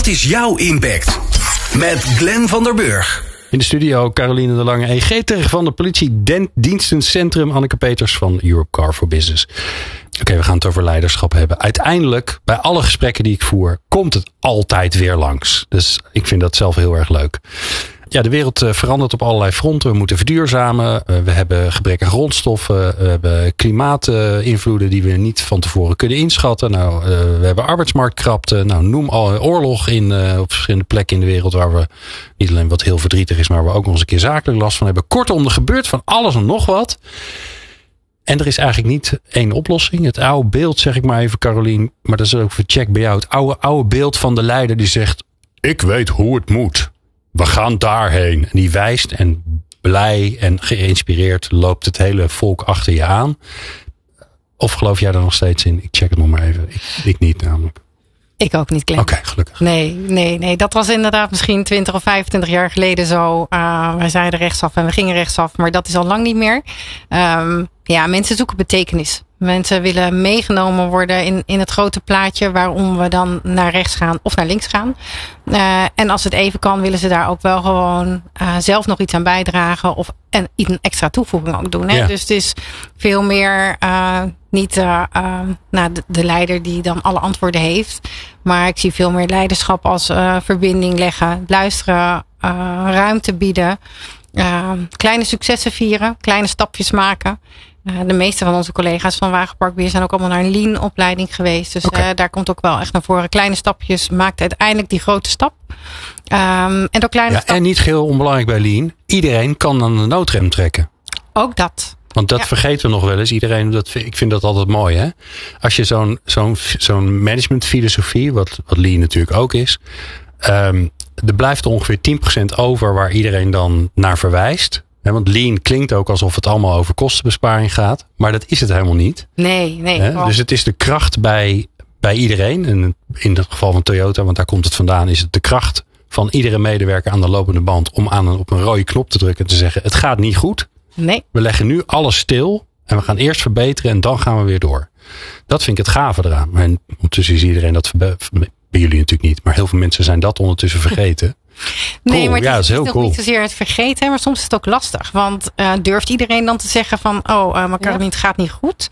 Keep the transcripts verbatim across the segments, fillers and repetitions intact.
Wat is jouw impact? Met Glenn van der Burg. In de studio Caroline de Lange, E G-ter van de Politiedienstencentrum, Anneke Peters van Europe Car for Business. Oké, okay, we gaan het over leiderschap hebben. Uiteindelijk, bij alle gesprekken die ik voer, komt het altijd weer langs. Dus ik vind dat zelf heel erg leuk. Ja, de wereld uh, verandert op allerlei fronten. We moeten verduurzamen. Uh, we hebben gebrek aan grondstoffen. We hebben klimaatinvloeden die we niet van tevoren kunnen inschatten. Nou, uh, we hebben arbeidsmarktkrapte. Nou, noem al oorlog in, uh, op verschillende plekken in de wereld waar we niet alleen wat heel verdrietig is, maar waar we ook nog eens een keer zakelijk last van hebben. Kortom, er gebeurt van alles en nog wat. En er is eigenlijk niet één oplossing. Het oude beeld, zeg ik maar even, Carolien, maar dat is ook voor check bij jou. Het oude, oude beeld van de leider die zegt, ik weet hoe het moet. We gaan daarheen. En die wijst en blij en geïnspireerd loopt het hele volk achter je aan. Of geloof jij daar nog steeds in? Ik check het nog maar even. Ik, ik niet namelijk. Ik ook niet, Glenn. Oké, okay, gelukkig. Nee, nee, nee. Dat was inderdaad misschien twintig of vijfentwintig jaar geleden zo. Uh, wij zeiden rechtsaf en we gingen rechtsaf. Maar dat is al lang niet meer. Um, ja, mensen zoeken betekenis. Mensen willen meegenomen worden in, in het grote plaatje waarom we dan naar rechts gaan of naar links gaan. Uh, en als het even kan, willen ze daar ook wel gewoon uh, zelf nog iets aan bijdragen of en een extra toevoeging ook doen. Hè? Ja. Dus het is veel meer uh, niet uh, uh, nou, de, de leider die dan alle antwoorden heeft. Maar ik zie veel meer leiderschap als uh, verbinding leggen, luisteren, uh, ruimte bieden, uh, kleine successen vieren, kleine stapjes maken. Uh, de meeste van onze collega's van Wagenparkbeheer zijn ook allemaal naar een lean opleiding geweest. Dus okay. uh, daar komt ook wel echt naar voren. Kleine stapjes maakt uiteindelijk die grote stap. Um, en door kleine ja, stap... En niet geheel onbelangrijk bij lean. Iedereen kan aan de noodrem trekken. Ook dat. Want dat ja. vergeten we nog wel eens. Iedereen, dat, ik vind dat altijd mooi. Hè? Als je zo'n, zo'n, zo'n managementfilosofie, wat, wat lean natuurlijk ook is. Um, er blijft ongeveer tien procent over waar iedereen dan naar verwijst. He, want lean klinkt ook alsof het allemaal over kostenbesparing gaat. Maar dat is het helemaal niet. Nee, nee. He, dus het is de kracht bij, bij iedereen. En in het geval van Toyota, want daar komt het vandaan, is het de kracht van iedere medewerker aan de lopende band om aan een, op een rode knop te drukken en te zeggen, het gaat niet goed. Nee. We leggen nu alles stil en we gaan eerst verbeteren en dan gaan we weer door. Dat vind ik het gave eraan. Maar ondertussen is iedereen dat, bij jullie natuurlijk niet, maar heel veel mensen zijn dat ondertussen vergeten. Nee, cool. maar het ja, is, is heel het is cool. nog niet zozeer het vergeten, maar soms is het ook lastig. Want uh, durft iedereen dan te zeggen van, oh, uh, maar Caroline, het gaat niet goed.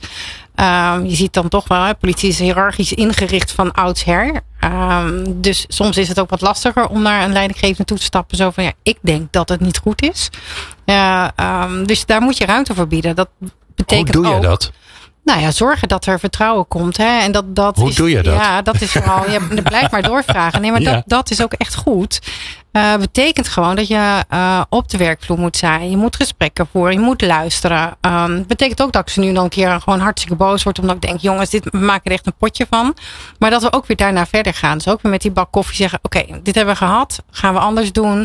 Um, je ziet dan toch wel, hè, politie is hiërarchisch ingericht van oudsher. Um, dus soms is het ook wat lastiger om naar een leidinggevende toe te stappen. Zo van, ja, ik denk dat het niet goed is. Uh, um, dus daar moet je ruimte voor bieden. Dat betekent Hoe doe je ook, dat? Nou ja, zorgen dat er vertrouwen komt. Hè? En dat, dat Hoe is, doe je dat? Ja, dat is vooral. Je blijft maar doorvragen. Nee, maar ja. dat, dat is ook echt goed. Uh, betekent gewoon dat je uh, op de werkvloer moet zijn. Je moet gesprekken voeren. Je moet luisteren. Um, betekent ook dat ik ze nu dan een keer gewoon hartstikke boos word. Omdat ik denk, jongens, dit, we maken er echt een potje van. Maar dat we ook weer daarna verder gaan. Dus ook weer met die bak koffie zeggen, oké, okay, dit hebben we gehad. Gaan we anders doen.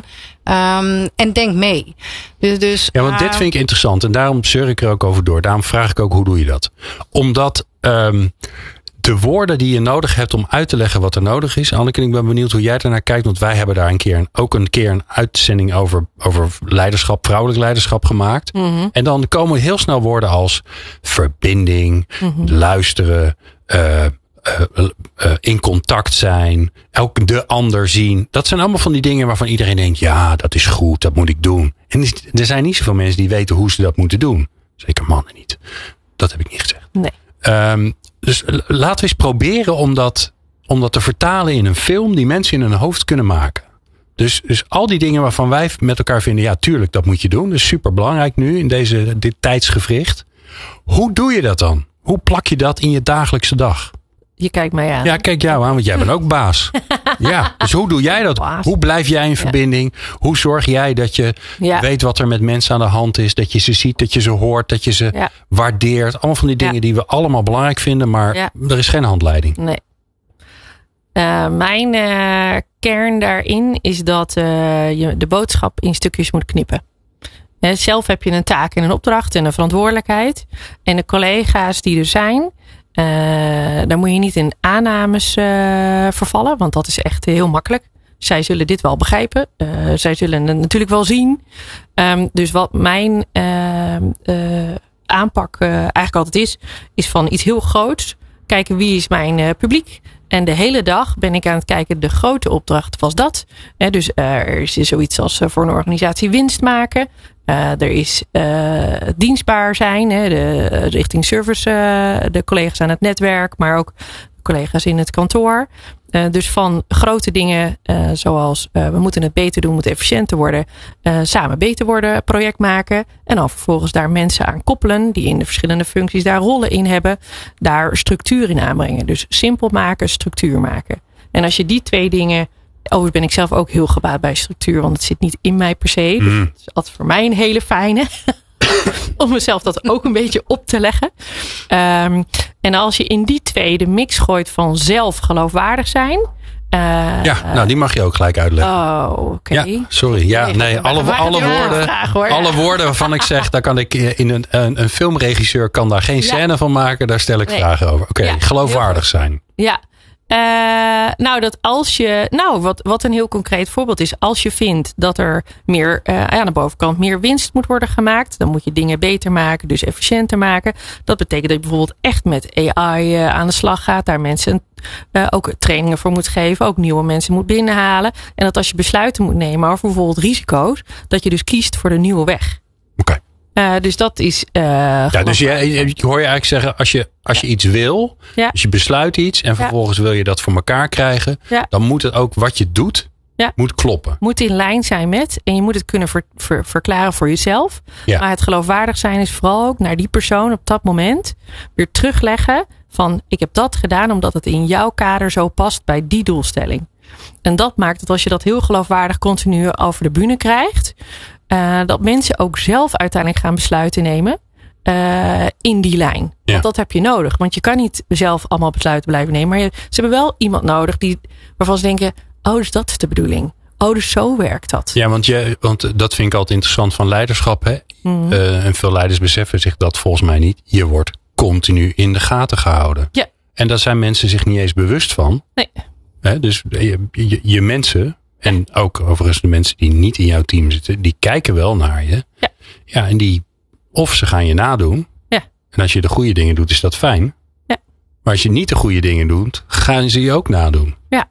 Um, en denk mee. Dus, dus, ja, want uh, dit vind ik interessant. En daarom zeur ik er ook over door. Daarom vraag ik ook, hoe doe je dat? Omdat um, de woorden die je nodig hebt om uit te leggen wat er nodig is. Anneke, ik ben benieuwd hoe jij ernaar kijkt. Want wij hebben daar een keer een, ook een keer een uitzending over, over leiderschap, vrouwelijk leiderschap gemaakt. Mm-hmm. En dan komen heel snel woorden als verbinding, mm-hmm. luisteren, uh, Uh, uh, in contact zijn, ook de ander zien. Dat zijn allemaal van die dingen waarvan iedereen denkt, ja, dat is goed, dat moet ik doen. En er zijn niet zoveel mensen die weten hoe ze dat moeten doen. Zeker mannen niet. Dat heb ik niet gezegd. Nee. Um, dus laten we eens proberen om dat, om dat te vertalen in een film die mensen in hun hoofd kunnen maken. Dus, dus al die dingen waarvan wij met elkaar vinden, ja, tuurlijk, dat moet je doen. Dat is super belangrijk nu in deze, dit tijdsgevricht. Hoe doe je dat dan? Hoe plak je dat in je dagelijkse dag? Je kijkt mij aan. Ja, kijk jou aan, want jij bent ook baas. Ja, dus hoe doe jij dat? Baas. Hoe blijf jij in verbinding? Ja. Hoe zorg jij dat je ja. weet wat er met mensen aan de hand is? Dat je ze ziet, dat je ze hoort, dat je ze ja. waardeert. Allemaal van die dingen ja. die we allemaal belangrijk vinden, maar ja. er is geen handleiding. Nee. Uh, mijn uh, kern daarin is dat uh, je de boodschap in stukjes moet knippen. Uh, zelf heb je een taak en een opdracht en een verantwoordelijkheid. En de collega's die er zijn, Uh, daar moet je niet in aannames uh, vervallen, want dat is echt heel makkelijk. Zij zullen dit wel begrijpen. Uh, zij zullen het natuurlijk wel zien. Um, dus wat mijn uh, uh, aanpak uh, eigenlijk altijd is, is van iets heel groots. Kijken wie is mijn uh, publiek. En de hele dag ben ik aan het kijken, de grote opdracht was dat. Hè, dus uh, er is zoiets als uh, voor een organisatie winst maken. Uh, er is uh, dienstbaar zijn, hè, de, richting service, uh, de collega's aan het netwerk, maar ook collega's in het kantoor. Uh, dus van grote dingen uh, zoals uh, we moeten het beter doen, we moeten efficiënter worden, uh, samen beter worden, project maken. En dan vervolgens daar mensen aan koppelen die in de verschillende functies daar rollen in hebben. Daar structuur in aanbrengen. Dus simpel maken, structuur maken. En als je die twee dingen... Overigens ben ik zelf ook heel gebaat bij structuur, want het zit niet in mij per se. Dus het is altijd voor mij een hele fijne. Om mezelf dat ook een beetje op te leggen. Um, en als je in die twee de mix gooit van zelf geloofwaardig zijn. Uh, ja, nou die mag je ook gelijk uitleggen. Oh, oké. Okay. Ja, sorry. Ja, nee, alle, alle woorden, vraag, alle woorden waarvan ik zeg, daar kan ik in een, een, een filmregisseur kan daar geen scène ja. van maken. Daar stel ik nee. vragen over. Oké, okay, ja, geloofwaardig zijn. Ja. Uh, nou, dat als je, nou, wat, wat een heel concreet voorbeeld is, als je vindt dat er meer uh, aan de bovenkant meer winst moet worden gemaakt, dan moet je dingen beter maken, dus efficiënter maken. Dat betekent dat je bijvoorbeeld echt met A I uh, aan de slag gaat, daar mensen uh, ook trainingen voor moet geven, ook nieuwe mensen moet binnenhalen. En dat als je besluiten moet nemen over bijvoorbeeld risico's, dat je dus kiest voor de nieuwe weg. Oké. Okay. Uh, dus dat is. Uh, ja, dus je, je, je hoor je eigenlijk zeggen, als je, als je iets wil, ja. als je besluit iets en vervolgens ja. wil je dat voor elkaar krijgen, ja. dan moet het ook wat je doet, ja. moet kloppen. Moet in lijn zijn met, en je moet het kunnen ver, ver, verklaren voor jezelf. Ja. Maar het geloofwaardig zijn is vooral ook naar die persoon op dat moment weer terugleggen van, ik heb dat gedaan omdat het in jouw kader zo past bij die doelstelling. En dat maakt dat als je dat heel geloofwaardig continu over de bühne krijgt, Uh, dat mensen ook zelf uiteindelijk gaan besluiten nemen uh, in die lijn. Want ja. dat heb je nodig. Want je kan niet zelf allemaal besluiten blijven nemen. Maar je, ze hebben wel iemand nodig die, waarvan ze denken, oh, dus dat is de bedoeling. Oh, dus zo werkt dat. Ja, want, je, want dat vind ik altijd interessant van leiderschap. Hè? Mm-hmm. Uh, en veel leiders beseffen zich dat volgens mij niet. Je wordt continu in de gaten gehouden. Ja. En daar zijn mensen zich niet eens bewust van. Nee. Hè? Dus je, je, je mensen... En ook overigens de mensen die niet in jouw team zitten, die kijken wel naar je. Ja. Ja, en die, of ze gaan je nadoen. Ja. En als je de goede dingen doet, is dat fijn. Ja. Maar als je niet de goede dingen doet, gaan ze je ook nadoen. Ja.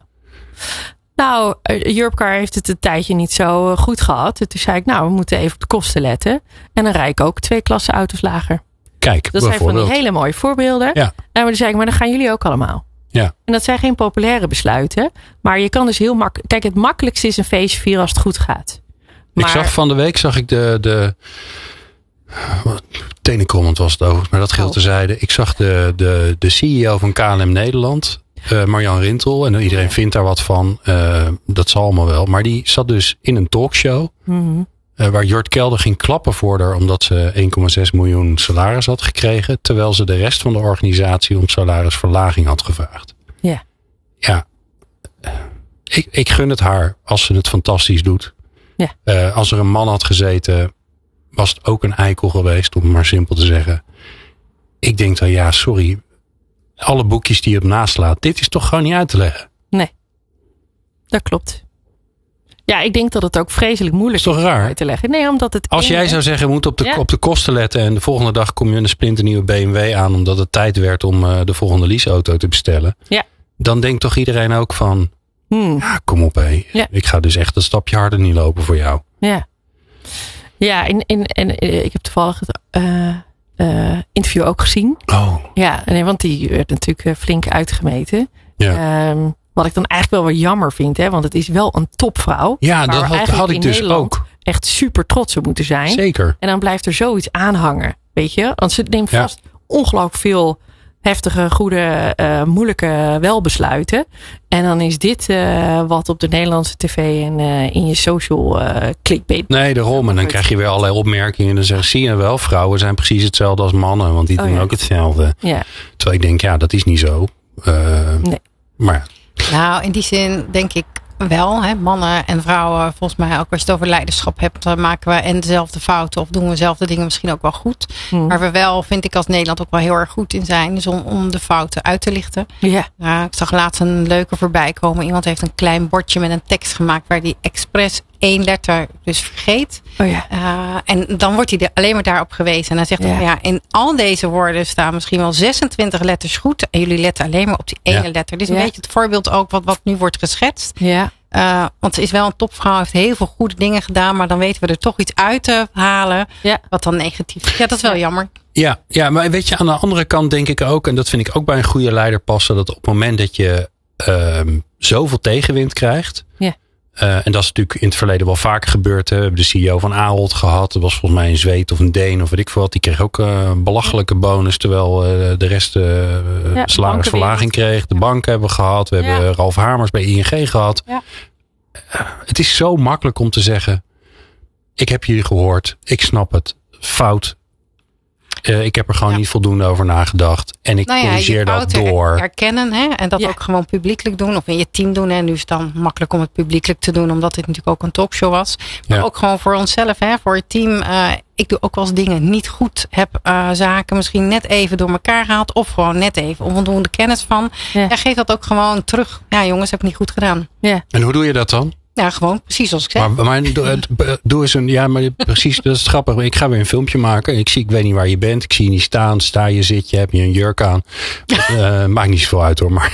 Nou, Europcar heeft het een tijdje niet zo goed gehad. Toen zei ik, nou, we moeten even op de kosten letten. En dan rijd ik ook twee klassen auto's lager. Kijk, dat zijn van die hele mooie voorbeelden. Ja. En dan zei ik, maar dan gaan jullie ook allemaal. Ja. En dat zijn geen populaire besluiten. Maar je kan dus heel makkelijk. Kijk, het makkelijkste is een feestje vieren als het goed gaat. Maar... Ik zag van de week zag ik de. de tenenkrommend was het over, maar dat geldt oh. terzijde. Ik zag de, de, de C E O van K L M Nederland, uh, Marjan Rintel. En iedereen ja. vindt daar wat van. Uh, dat zal allemaal wel. Maar die zat dus in een talkshow. Mm-hmm. Uh, waar Jort Kelder ging klappen voor haar omdat ze één komma zes miljoen salaris had gekregen. Terwijl ze de rest van de organisatie om salarisverlaging had gevraagd. Ja. Ja. Ik, ik gun het haar als ze het fantastisch doet. Ja. Uh, als er een man had gezeten, was het ook een eikel geweest, om het maar simpel te zeggen. Ik denk dan, ja, sorry. Alle boekjes die je op naslaat, dit is toch gewoon niet uit te leggen? Nee. Dat klopt. Ja, ik denk dat het ook vreselijk moeilijk is, is toch raar? uit te leggen. Nee, omdat het Als jij zou zeggen, we moeten op de, ja. op de kosten letten en de volgende dag kom je een splinternieuwe B M W aan omdat het tijd werd om uh, de volgende leaseauto te bestellen. Ja. Dan denkt toch iedereen ook van, hmm. ja, kom op hé. Ja. Ik ga dus echt een stapje harder niet lopen voor jou. Ja. Ja, en, en, en ik heb toevallig het uh, uh, interview ook gezien. Oh. Ja, nee, want die werd natuurlijk flink uitgemeten. Ja. Um, Wat ik dan eigenlijk wel weer jammer vind, hè, want het is wel een topvrouw. Ja, dat had, had ik dus Nederland ook. Echt super trots op moeten zijn. Zeker. En dan blijft er zoiets aan hangen, weet je? Want ze neemt ja. vast ongelooflijk veel heftige, goede, uh, moeilijke welbesluiten. En dan is dit uh, wat op de Nederlandse tv en uh, in je social uh, clickbait. Nee, daarom. En dan krijg je weer allerlei opmerkingen. En dan zeggen zie je wel, vrouwen zijn precies hetzelfde als mannen. Want die oh, doen ja. ook hetzelfde. Ja. Terwijl ik denk, ja, dat is niet zo. Uh, nee. Maar ja. Nou, in die zin denk ik wel. Hè, mannen en vrouwen, volgens mij ook als je het over leiderschap hebt, dan maken we en dezelfde fouten of doen we dezelfde dingen misschien ook wel goed. Hmm. Waar we wel, vind ik als Nederland ook wel heel erg goed in zijn, is om, om de fouten uit te lichten. Ja. Nou, ik zag laatst een leuke voorbij komen. Iemand heeft een klein bordje met een tekst gemaakt waar die expres één letter dus vergeet. Oh ja. Uh, en dan wordt hij er alleen maar daarop gewezen. En dan zegt hij, Ja. ja, in al deze woorden staan misschien wel zesentwintig letters goed. En jullie letten alleen maar op die ene Ja. letter. Dit is Ja. een beetje het voorbeeld ook wat, wat nu wordt geschetst. Ja. Uh, want ze is wel een topvrouw, heeft heel veel goede dingen gedaan. Maar dan weten we er toch iets uit te halen. Ja. Wat dan negatief is. Ja, dat is wel jammer. Ja, ja, maar weet je, aan de andere kant denk ik ook, en dat vind ik ook bij een goede leider passen, dat op het moment dat je um, zoveel tegenwind krijgt. Ja. Uh, en dat is natuurlijk in het verleden wel vaker gebeurd. Hè. We hebben de C E O van Ahold gehad. Dat was volgens mij een Zweed of een Deen of weet ik veel wat. Die kreeg ook uh, een belachelijke bonus. Terwijl uh, de rest uh, ja, salarisverlaging kreeg. De banken hebben we gehad. We Ja. hebben Ralf Hamers bij I N G gehad. Ja. Uh, het is zo makkelijk om te zeggen. Ik heb jullie gehoord. Ik snap het. Fout. Uh, ik heb er gewoon ja. niet voldoende over nagedacht. En ik Nou ja, corrigeer je dat fouten door. erkennen. Hè? En dat Ja. ook gewoon publiekelijk doen. Of in je team doen. En nu is het dan makkelijk om het publiekelijk te doen. Omdat dit natuurlijk ook een talkshow was. Maar Ja. ook gewoon voor onszelf. Hè? Voor het team. Uh, ik doe ook wel eens dingen niet goed. Heb uh, zaken misschien net even door elkaar gehaald. Of gewoon net even onvoldoende kennis van. Ja. En geef dat ook gewoon terug. Ja jongens, heb ik niet goed gedaan. Ja. En hoe doe je dat dan? Ja, gewoon precies zoals ik zeg. Maar, maar doe, doe eens een. Ja, maar precies, dat is grappig. Ik ga weer een filmpje maken. Ik zie, ik weet niet waar je bent. Ik zie je niet staan. Sta je, zit je, heb je een jurk aan. Uh, maakt niet zoveel uit hoor. Maar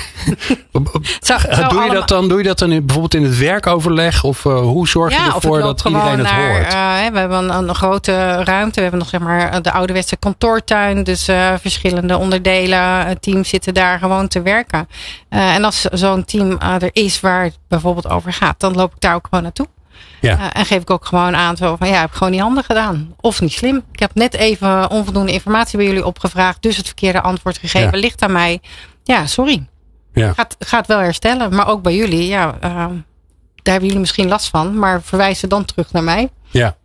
Zou- zou doe je allemaal- dat dan? Doe je dat dan in, bijvoorbeeld in het werkoverleg? Of uh, hoe zorg je Ja, of ervoor ik loop dat iedereen het gewoon naar, hoort? uh, we hebben een, een grote ruimte. We hebben nog zeg maar de ouderwetse kantoortuin. Dus uh, verschillende onderdelen. Uh, teams zitten daar gewoon te werken. Uh, en als zo'n team uh, er is waar het bijvoorbeeld over gaat. Dan loop ik daar ook gewoon naartoe. Ja. Uh, en geef ik ook gewoon aan zo van ja, heb ik gewoon niet handig gedaan. Of niet slim. Ik heb net even onvoldoende informatie bij jullie opgevraagd. Dus het verkeerde antwoord gegeven. Ja. Ligt aan mij. Ja, sorry. Ja. Gaat, gaat wel herstellen. Maar ook bij jullie. Ja, uh, daar hebben jullie misschien last van. Maar verwijs ze dan terug naar mij. Ja.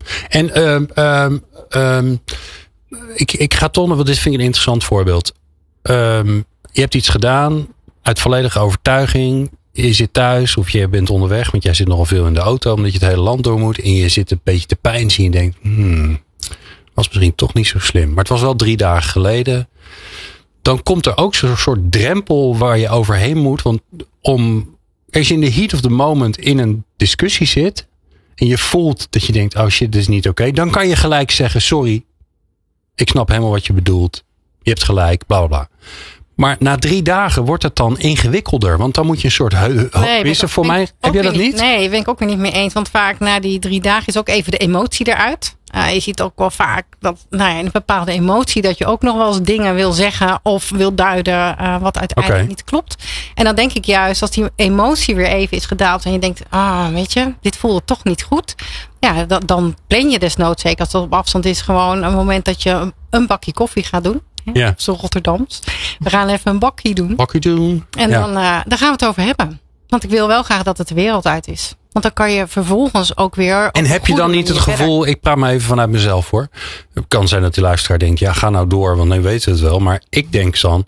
En um, um, um, ik, ik ga tonnen, want dit vind ik een interessant voorbeeld. Um, je hebt iets gedaan uit volledige overtuiging. Je zit thuis of je bent onderweg, want jij zit nogal veel in de auto omdat je het hele land door moet. En je zit een beetje te pijn zien en denkt, hmm, was misschien toch niet zo slim. Maar het was wel drie dagen geleden. Dan komt er ook zo'n soort drempel waar je overheen moet. Want om, als je in de heat of the moment in een discussie zit en je voelt dat je denkt, oh shit, dit is niet oké. Okay, dan kan je gelijk zeggen, sorry, ik snap helemaal wat je bedoelt. Je hebt gelijk, bla bla bla. Maar na drie dagen wordt het dan ingewikkelder. Want dan moet je een soort heu- Nee, is er voor ben ik mij. ook Heb jij weer dat niet? Nee, ben ik ook weer niet mee eens. Want vaak na die drie dagen is ook even de emotie eruit. Uh, je ziet ook wel vaak dat nou ja, een bepaalde emotie dat je ook nog wel eens dingen wil zeggen of wil duiden uh, wat uiteindelijk Okay. niet klopt. En dan denk ik juist als die emotie weer even is gedaald en je denkt, ah, weet je, dit voelde toch niet goed. Ja, dan, dan plan je desnoods, zeker als het op afstand is, gewoon een moment dat je een, een bakje koffie gaat doen. Hè? Ja. Zo Rotterdams. We gaan even een bakje doen. Bakje doen. En Ja. dan, uh, daar gaan we het over hebben. Want ik wil wel graag dat het de wereld uit is. Want dan kan je vervolgens ook weer. En heb je dan niet het gevoel, ik praat maar even vanuit mezelf hoor. Het kan zijn dat die luisteraar denkt, ja ga nou door, want nu weten we het wel. Maar ik denk dan,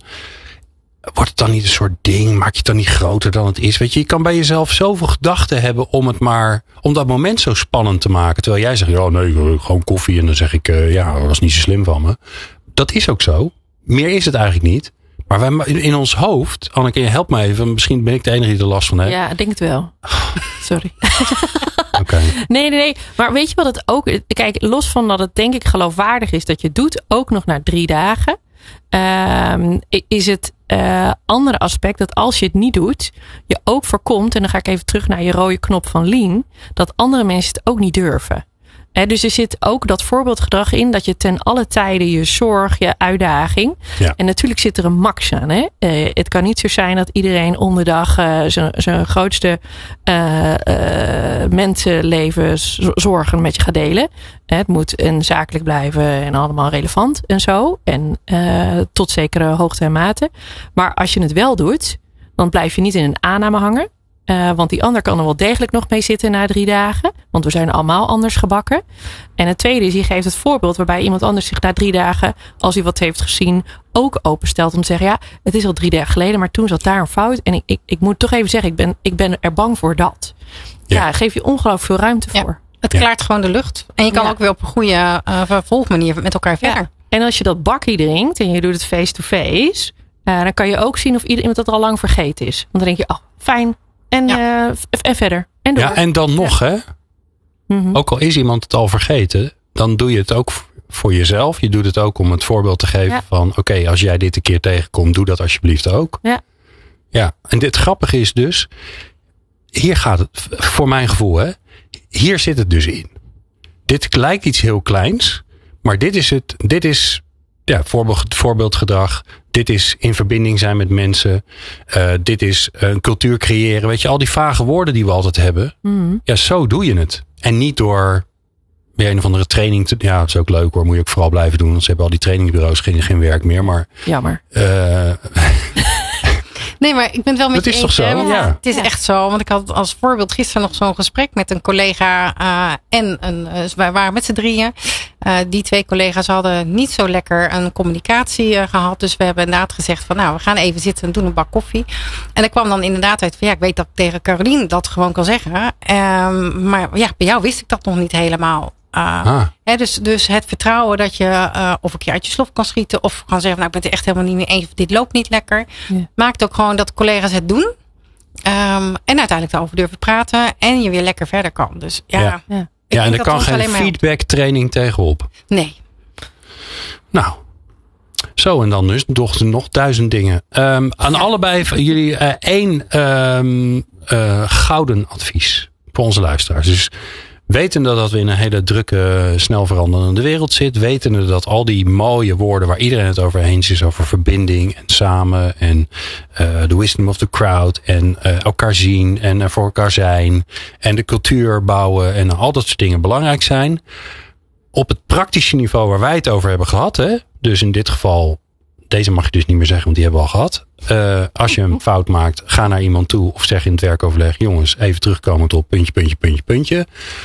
wordt het dan niet een soort ding? Maak je het dan niet groter dan het is? Weet je, je kan bij jezelf zoveel gedachten hebben om het maar, om dat moment zo spannend te maken. Terwijl jij zegt, ja nee, gewoon koffie. En dan zeg ik, uh, ja, dat was niet zo slim van me. Dat is ook zo. Meer is het eigenlijk niet. Maar wij, in ons hoofd, Anneke, help me even. Misschien ben ik de enige die er last van heeft. Ja, ik denk het wel. Sorry. Okay. Nee, nee, nee. Maar weet je wat het ook... Kijk, los van dat het denk ik geloofwaardig is dat je het doet. Ook nog na drie dagen. Um, is het uh, andere aspect dat als je het niet doet. Je ook voorkomt. En dan ga ik even terug naar je rode knop van Lean. Dat andere mensen het ook niet durven. He, dus er zit ook dat voorbeeldgedrag in. Dat je ten alle tijden je zorg, je uitdaging. Ja. En natuurlijk zit er een max aan. Hè? Uh, het kan niet zo zijn dat iedereen onderdag uh, zijn grootste uh, uh, mensenleven zorgen met je gaat delen. Uh, het moet en zakelijk blijven en allemaal relevant en zo. En uh, tot zekere hoogte en mate. Maar als je het wel doet, dan blijf je niet in een aanname hangen. Uh, want die ander kan er wel degelijk nog mee zitten na drie dagen. Want we zijn allemaal anders gebakken. En het tweede is, je geeft het voorbeeld waarbij iemand anders zich na drie dagen, als hij wat heeft gezien, ook openstelt om te zeggen, ja, het is al drie dagen geleden, maar toen zat daar een fout. En ik, ik, ik moet toch even zeggen, ik ben, ik ben er bang voor dat. Ja, ja geef je ongelooflijk veel ruimte voor. Ja, het klaart ja. gewoon de lucht. En je kan ja. ook weer op een goede uh, vervolgmanier met elkaar verder. Ja. En als je dat bakkie drinkt en je doet het face-to-face, uh, dan kan je ook zien of iemand dat al lang vergeten is. Want dan denk je, oh, fijn. En, ja. uh, en verder. En door. Ja, en dan nog, ja. hè? Mm-hmm. Ook al is iemand het al vergeten, dan doe je het ook voor jezelf. Je doet het ook om het voorbeeld te geven ja. van... oké, okay, als jij dit een keer tegenkomt, doe dat alsjeblieft ook. Ja. Ja, en dit grappige is dus... hier gaat het, voor mijn gevoel, hè, hier zit het dus in. Dit lijkt iets heel kleins, maar dit is het, dit is ja, voorbeeld, voorbeeldgedrag. Dit is in verbinding zijn met mensen. Uh, dit is een cultuur creëren. Weet je, al die vage woorden die we altijd hebben. Mm. Ja, zo doe je het. En niet door weer een of andere training te... Ja, dat is ook leuk hoor. Moet je ook vooral blijven doen. Want ze hebben al die trainingsbureaus geen, geen werk meer. Maar, jammer. Uh, Nee, maar ik ben het wel met dat je is eens. toch zo? Want ja. Het is ja. echt zo. Want ik had als voorbeeld gisteren nog zo'n gesprek met een collega. Uh, en een, uh, wij waren met z'n drieën. Uh, die twee collega's hadden niet zo lekker een communicatie uh, gehad. Dus we hebben inderdaad gezegd van nou, we gaan even zitten en doen een bak koffie. En er kwam dan inderdaad uit van ja, ik weet dat ik tegen Carolien dat gewoon kan zeggen. Um, maar ja, bij jou wist ik dat nog niet helemaal. Uh, ah. hè, dus, dus het vertrouwen dat je uh, of een keer uit je slof kan schieten. Of kan zeggen, nou ik ben het er echt helemaal niet mee eens. Dit loopt niet lekker. Ja. Maakt ook gewoon dat collega's het doen. Um, en uiteindelijk erover durven praten. En je weer lekker verder kan. Dus ja. Ja, ja. ja en er kan geen feedback training tegenop. Nee. Nou. Zo en dan dus nog, nog duizend dingen. Um, aan ja. allebei van jullie uh, één um, uh, gouden advies. Voor onze luisteraars. Dus wetende dat we in een hele drukke, snel veranderende wereld zitten. Wetende dat al die mooie woorden waar iedereen het over eens is. Over verbinding en samen. En uh, the wisdom of the crowd. En uh, elkaar zien. En er voor elkaar zijn. En de cultuur bouwen. En al dat soort dingen belangrijk zijn. Op het praktische niveau waar wij het over hebben gehad. Hè? Dus in dit geval. Deze mag je dus niet meer zeggen, want die hebben we al gehad. Uh, als je een fout maakt, ga naar iemand toe of zeg in het werkoverleg. Jongens, even terugkomend op puntje, puntje, puntje, puntje.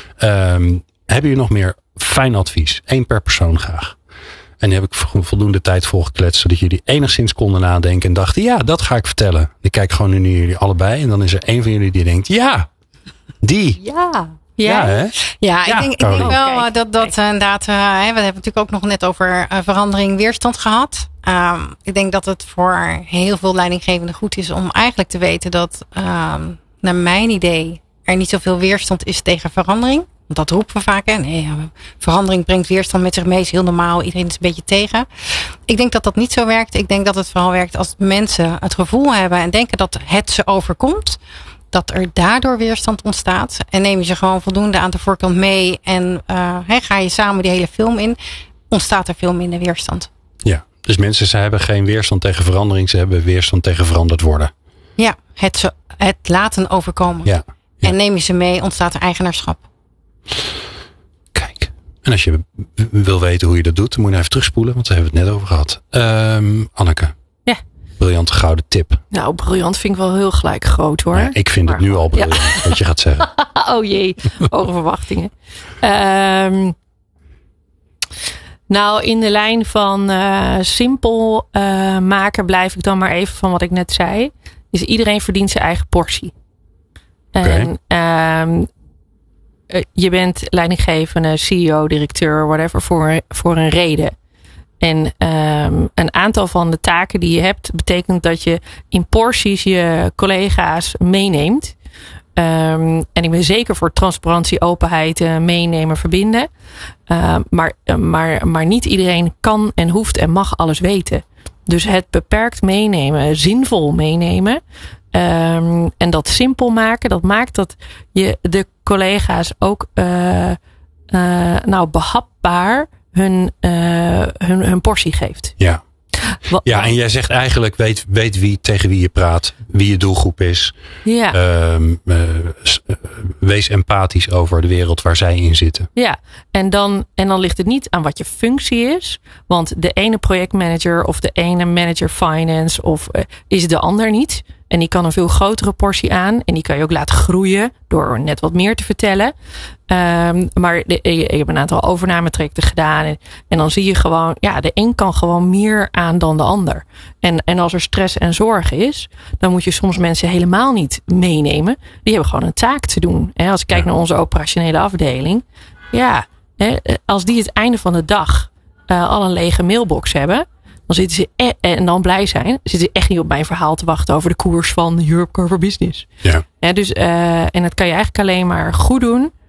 Um, hebben jullie nog meer fijn advies? Eén per persoon graag. En die heb ik voldoende tijd volgekletst, zodat jullie enigszins konden nadenken en dachten, ja, dat ga ik vertellen. Ik kijk gewoon nu naar jullie allebei en dan is er één van jullie die denkt, ja, die. Ja. Ja, ja, hè? ja, ik, ja denk, ik denk wel oh, dat dat inderdaad. Uh, we hebben het natuurlijk ook nog net over uh, verandering, weerstand gehad. Um, ik denk dat het voor heel veel leidinggevenden goed is om eigenlijk te weten dat, um, naar mijn idee, er niet zoveel weerstand is tegen verandering. Want dat roepen we vaak. Hè? Nee, verandering brengt weerstand met zich mee. Is heel normaal. Iedereen is een beetje tegen. Ik denk dat dat niet zo werkt. Ik denk dat het vooral werkt als mensen het gevoel hebben en denken dat het ze overkomt. Dat er daardoor weerstand ontstaat. En neem je ze gewoon voldoende aan de voorkant mee. En uh, he, ga je samen die hele film in. Ontstaat er veel minder weerstand. Ja, dus mensen ze hebben geen weerstand tegen verandering. Ze hebben weerstand tegen veranderd worden. Ja, het, zo, het laten overkomen. Ja, ja. En neem je ze mee, ontstaat er eigenaarschap. Kijk. En als je wil weten hoe je dat doet. Dan moet je even terugspoelen. Want daar hebben we het net over gehad. Um, Anneke. Ja. Briljante gouden tip. Nou, briljant vind ik wel heel gelijk groot hoor. Ja, ik vind maar, het nu al briljant ja. wat je gaat zeggen. Oh jee, hoge verwachtingen. Um, nou, in de lijn van uh, simpel uh, maken blijf ik dan maar even van wat ik net zei. Is iedereen verdient zijn eigen portie. En okay. um, uh, je bent leidinggevende, C E O, directeur, whatever, voor, voor een reden. En um, een aantal van de taken die je hebt, betekent dat je in porties je collega's meeneemt. Um, en ik ben zeker voor transparantie, openheid, uh, meenemen, verbinden. Uh, maar, uh, maar, maar niet iedereen kan en hoeft en mag alles weten. Dus het beperkt meenemen, zinvol meenemen. Um, en dat simpel maken, dat maakt dat je de collega's ook uh, uh, nou behapbaar hun, uh, hun, hun portie geeft. Ja. Wat, ja, en jij zegt eigenlijk, weet, weet wie tegen wie je praat, wie je doelgroep is. Ja. Um, uh, wees empathisch over de wereld waar zij in zitten. Ja, en dan, en dan ligt het niet aan wat je functie is. Want de ene projectmanager of de ene manager finance of uh, is de ander niet. En die kan een veel grotere portie aan. En die kan je ook laten groeien door net wat meer te vertellen. Um, maar de, je, je hebt een aantal overnametrajecten gedaan. En, en dan zie je gewoon, ja, de een kan gewoon meer aan dan de ander. En, en als er stress en zorg is, dan moet je soms mensen helemaal niet meenemen. Die hebben gewoon een taak te doen. He, als ik kijk naar onze operationele afdeling. Ja, he, als die het einde van de dag uh, al een lege mailbox hebben. Dan zitten ze e- en dan blij zijn. Zitten ze echt niet op mijn verhaal te wachten over de koers van Europcar for Business. Ja. Ja, dus, uh, en dat kan je eigenlijk alleen maar goed doen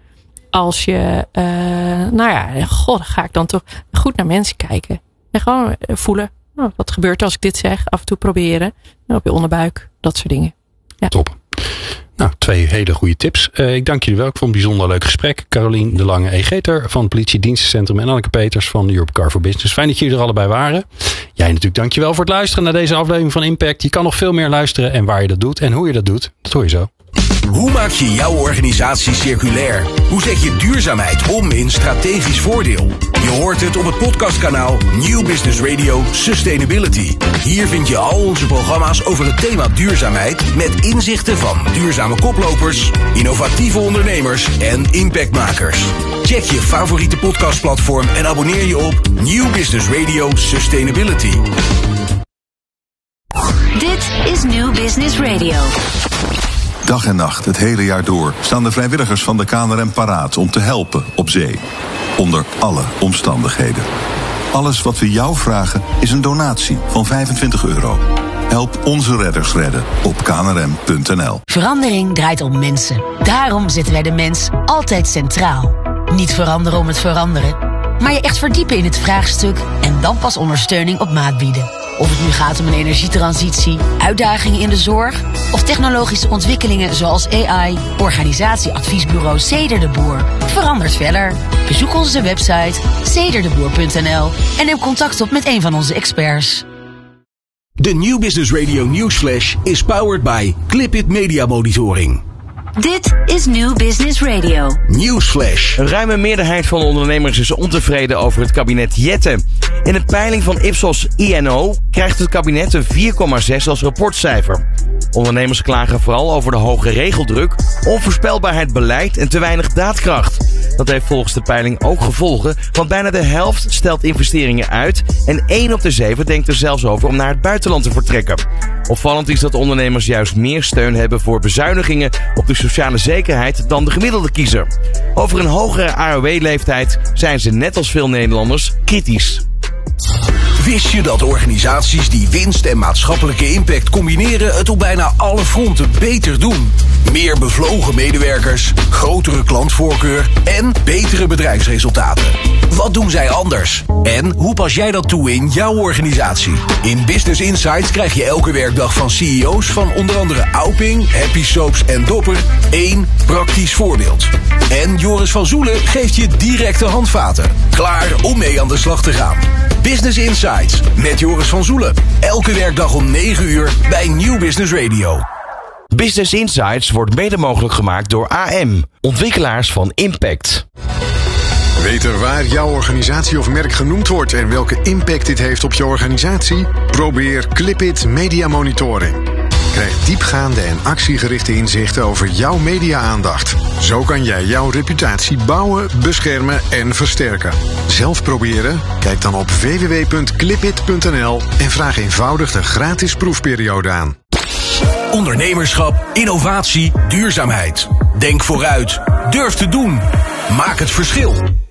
als je, uh, nou ja, god, ga ik dan toch goed naar mensen kijken. En gewoon voelen, oh, wat gebeurt als ik dit zeg? Af en toe proberen. Op je onderbuik, dat soort dingen. Ja. Top. Nou, twee hele goede tips. Uh, ik dank jullie wel. Ik vond het een bijzonder leuk gesprek. Carolien de Lange Egeter van het Politiedienstencentrum en Anneke Peters van Europe Car for Business. Fijn dat jullie er allebei waren. Jij natuurlijk dankjewel voor het luisteren naar deze aflevering van Impact. Je kan nog veel meer luisteren en waar je dat doet en hoe je dat doet. Dat hoor je zo. Hoe maak je jouw organisatie circulair? Hoe zet je duurzaamheid om in strategisch voordeel? Je hoort het op het podcastkanaal New Business Radio Sustainability. Hier vind je al onze programma's over het thema duurzaamheid met inzichten van duurzame koplopers, innovatieve ondernemers en impactmakers. Check je favoriete podcastplatform en abonneer je op New Business Radio Sustainability. Dit is New Business Radio. Dag en nacht, het hele jaar door, staan de vrijwilligers van de K N R M paraat om te helpen op zee. Onder alle omstandigheden. Alles wat we jou vragen is een donatie van vijfentwintig euro. Help onze redders redden op k n r m punt n l. Verandering draait om mensen. Daarom zetten wij de mens altijd centraal. Niet veranderen om het veranderen, maar je echt verdiepen in het vraagstuk en dan pas ondersteuning op maat bieden. Of het nu gaat om een energietransitie, uitdagingen in de zorg of technologische ontwikkelingen zoals A I, organisatieadviesbureau Ceder de Boer verandert verder. Bezoek onze website ceder de boer punt n l en neem contact op met een van onze experts. De New Business Radio Newsflash is powered by Clipit Media Monitoring. Dit is New Business Radio. Newsflash. Een ruime meerderheid van de ondernemers is ontevreden over het kabinet Jette. In een peiling van Ipsos I N O krijgt het kabinet een vier komma zes als rapportcijfer. Ondernemers klagen vooral over de hoge regeldruk, onvoorspelbaarheid beleid en te weinig daadkracht. Dat heeft volgens de peiling ook gevolgen, want bijna de helft stelt investeringen uit en één op de zeven denkt er zelfs over om naar het buitenland te vertrekken. Opvallend is dat ondernemers juist meer steun hebben voor bezuinigingen op de sociale zekerheid dan de gemiddelde kiezer. Over een hogere A O W-leeftijd zijn ze net als veel Nederlanders kritisch. Wist je dat organisaties die winst en maatschappelijke impact combineren het op bijna alle fronten beter doen? Meer bevlogen medewerkers, grotere klantvoorkeur en betere bedrijfsresultaten. Wat doen zij anders? En hoe pas jij dat toe in jouw organisatie? In Business Insights krijg je elke werkdag van C E O's van onder andere Auping, Happy Soaps en Dopper één praktisch voorbeeld. En Joris van Zoelen geeft je directe handvaten. Klaar om mee aan de slag te gaan. Business Insights met Joris van Zoelen. Elke werkdag om negen uur bij New Business Radio. Business Insights wordt mede mogelijk gemaakt door A M, ontwikkelaars van Impact. Weten waar jouw organisatie of merk genoemd wordt en welke impact dit heeft op je organisatie? Probeer Clipit Media Monitoring. Krijg diepgaande en actiegerichte inzichten over jouw media-aandacht. Zo kan jij jouw reputatie bouwen, beschermen en versterken. Zelf proberen? Kijk dan op w w w punt clipit punt n l en vraag eenvoudig de gratis proefperiode aan. Ondernemerschap, innovatie, duurzaamheid. Denk vooruit. Durf te doen. Maak het verschil.